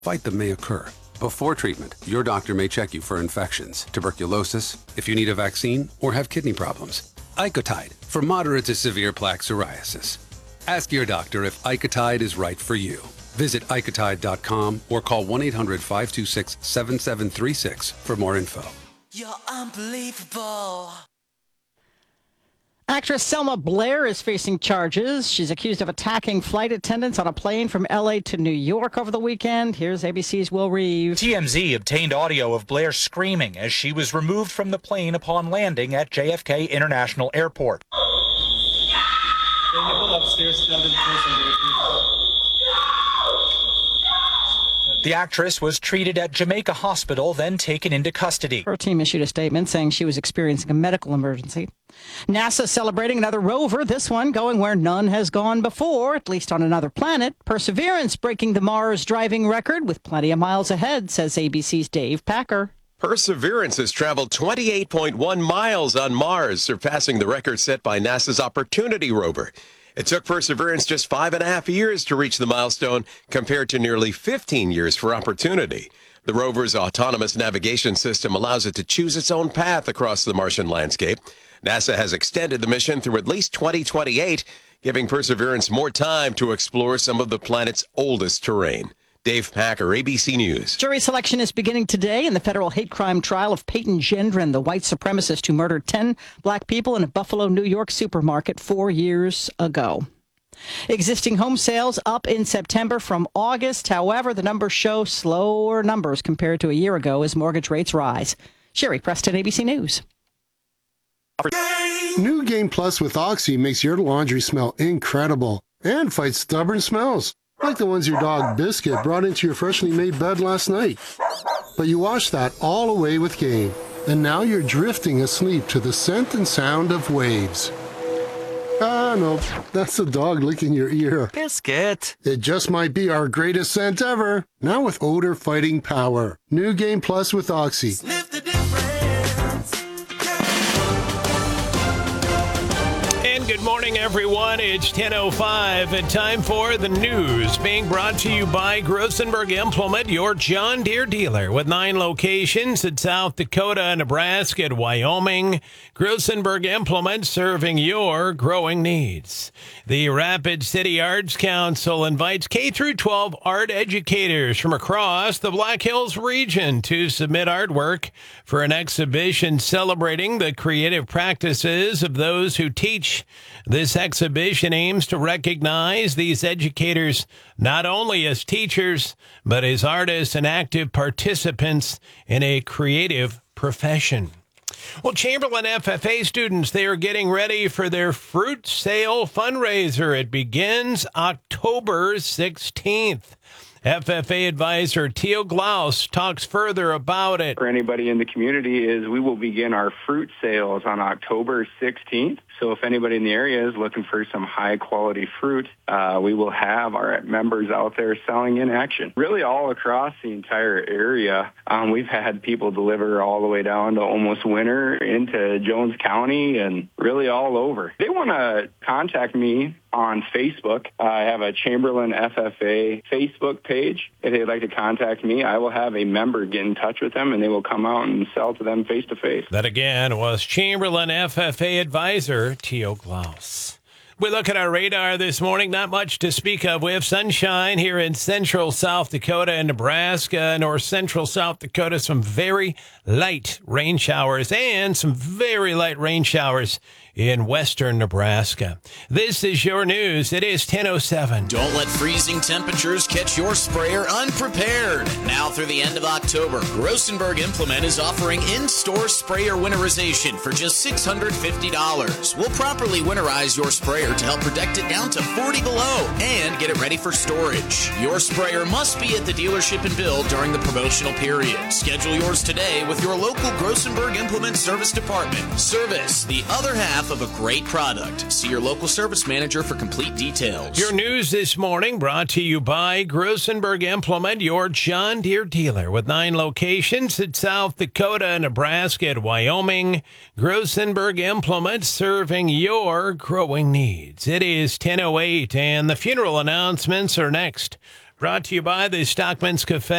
fight that may occur. Before treatment, your doctor may check you for infections, tuberculosis, if you need a vaccine, or have kidney problems. Icotide for moderate to severe plaque psoriasis. Ask your doctor if Icotide is right for you. Visit Icotide.com or call 1-800-526-7736 for more info. You're unbelievable. Actress Selma Blair is facing charges. She's accused of attacking flight attendants on a plane from L.A. to New York over the weekend. Here's ABC's Will Reeve. TMZ obtained audio of Blair screaming as she was removed from the plane upon landing at JFK International Airport. Can you go upstairs, tell them The actress was treated at Jamaica Hospital, then taken into custody. Her team issued a statement saying she was experiencing a medical emergency. NASA celebrating another rover, this one going where none has gone before, at least on another planet. Perseverance breaking the Mars driving record with plenty of miles ahead, says ABC's Dave Packer. Perseverance has traveled 28.1 miles on Mars, surpassing the record set by NASA's Opportunity rover. It took Perseverance just 5.5 years to reach the milestone, compared to nearly 15 years for Opportunity. The rover's autonomous navigation system allows it to choose its own path across the Martian landscape. NASA has extended the mission through at least 2028, giving Perseverance more time to explore some of the planet's oldest terrain. Dave Packer, ABC News. Jury selection is beginning today in the federal hate crime trial of Peyton Gendron, the white supremacist who murdered 10 black people in a Buffalo, New York supermarket 4 years ago. Existing home sales up in September from August. However, the numbers show slower numbers compared to a year ago as mortgage rates rise. Sherry Preston, ABC News. New Game Plus with Oxy makes your laundry smell incredible and fights stubborn smells, like the ones your dog Biscuit brought into your freshly made bed last night. But you washed that all away with Game, and now you're drifting asleep to the scent and sound of waves. Ah, no, that's the dog licking your ear. Biscuit. It just might be our greatest scent ever, now with odor-fighting power. New Game Plus with Oxy. Sniff the difference. And good morning, everyone. It's 10:05 and time for the news, being brought to you by Grossenberg Implement, your John Deere dealer with 9 locations in South Dakota, Nebraska, and Wyoming. Grossenberg Implement, serving your growing needs. The Rapid City Arts Council invites K-12 art educators from across the Black Hills region to submit artwork for an exhibition celebrating the creative practices of those who teach. This exhibition aims to recognize these educators not only as teachers, but as artists and active participants in a creative profession. Well, Chamberlain FFA students, they are getting ready for their fruit sale fundraiser. It begins October 16th. FFA advisor Teal Glaus talks further about it. For anybody in the community is we will begin our fruit sales on October 16th. So if anybody in the area is looking for some high quality fruit, we will have our members out there selling in action. Really all across the entire area. We've had people deliver all the way down to almost Winter into Jones County and really all over. They want to contact me on Facebook. I have a Chamberlain FFA Facebook page. If they'd like to contact me, I will have a member get in touch with them and they will come out and sell to them face to face. That again was Chamberlain FFA advisor Teal Glaus. We look at our radar this morning. Not much to speak of. We have sunshine here in central South Dakota and Nebraska, north central South Dakota. Some very light rain showers and some very light rain showers in western Nebraska. This is your news. It is 10:07. Don't let freezing temperatures catch your sprayer unprepared. Now through the end of October, Grossenberg Implement is offering in-store sprayer winterization for just $650. We'll properly winterize your sprayer to help protect it down to 40 below and get it ready for storage. Your sprayer must be at the dealership and build during the promotional period. Schedule yours today with your local Grossenberg Implement Service Department. Service, the other half of a great product. See your local service manager for complete details. Your news this morning brought to you by Grossenberg Implement, your John Deere dealer with 9 locations in South Dakota, Nebraska, and Wyoming. Grossenberg Implement, serving your growing needs. It is 10:08 and the funeral announcements are next. Brought to you by the Stockman's Cafe.